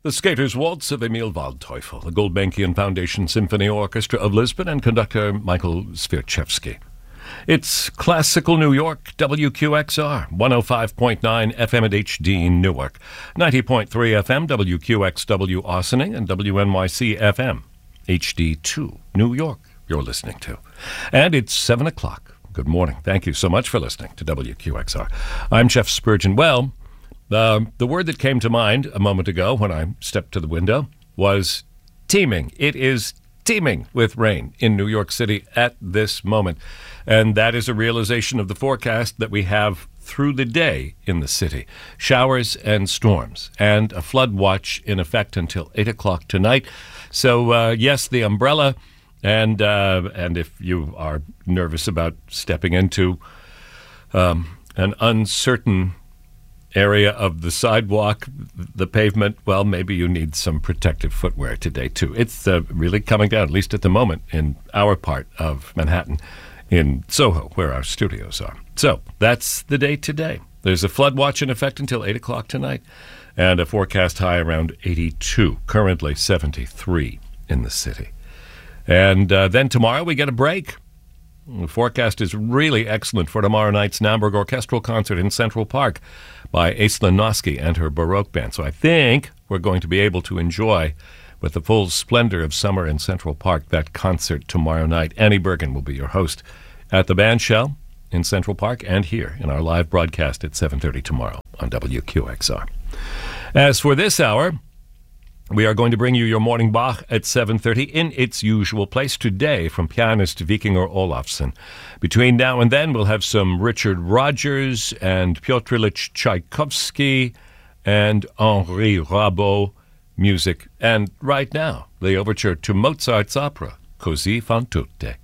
The Skater's Waltz of Emil Waldteufel, the Gulbenkian Foundation Symphony Orchestra of Lisbon, and conductor Michael Swierczewski. It's classical New York, WQXR, 105.9 FM at HD Newark, 90.3 FM, WQXW Austining, and WNYC FM, HD2 New York, you're listening to. And it's 7 o'clock. Good morning. Thank you so much for listening to WQXR. I'm Jeff Spurgeon. Well, the word that came to mind a moment ago when I stepped to the window was teeming. It is teeming with rain in New York City at this moment. And that is a realization of the forecast that we have through the day in the city. Showers and storms, and a flood watch in effect until 8 o'clock tonight. So, yes, the umbrella, and if you are nervous about stepping into an uncertain area of the sidewalk, the pavement, well, maybe you need some protective footwear today, too. It's really coming down, at least at the moment, in our part of Manhattan, in Soho, where our studios are. So that's the day today. There's a flood watch in effect until 8 o'clock tonight, and a forecast high around 82, currently 73 in the city. And then tomorrow we get a break. The forecast is really excellent for tomorrow night's Namburg Orchestral Concert in Central Park by Aislinn Noski and her Baroque Band. So I think we're going to be able to enjoy, with the full splendor of summer in Central Park, that concert tomorrow night. Annie Bergen will be your host at the Bandshell in Central Park and here in our live broadcast at 7:30 tomorrow on WQXR. As for this hour, we are going to bring you your morning Bach at 7:30 in its usual place today from pianist Vikingur Olafsson. Between now and then, we'll have some Richard Rodgers and Piotr Ilyich Tchaikovsky and Henri Rabault music. And right now, the overture to Mozart's opera, Così fan tutte.